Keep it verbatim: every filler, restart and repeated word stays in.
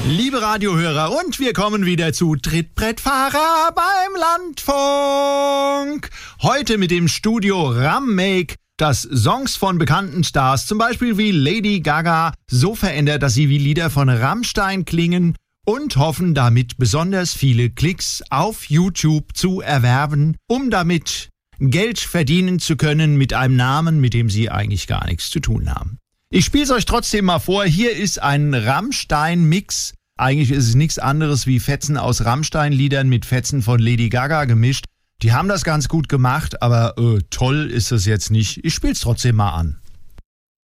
Liebe Radiohörer, und wir kommen wieder zu Trittbrettfahrer beim Landfunk. Heute mit dem Studio Rammake, das Songs von bekannten Stars, zum Beispiel wie Lady Gaga, so verändert, dass sie wie Lieder von Rammstein klingen, und hoffen damit besonders viele Klicks auf YouTube zu erwerben, um damit Geld verdienen zu können mit einem Namen, mit dem sie eigentlich gar nichts zu tun haben. Ich spiele es euch trotzdem mal vor. Hier ist ein Rammstein-Mix. Eigentlich ist es nichts anderes wie Fetzen aus Rammstein-Liedern mit Fetzen von Lady Gaga gemischt. Die haben das ganz gut gemacht, aber äh, toll ist es jetzt nicht. Ich spiele es trotzdem mal an.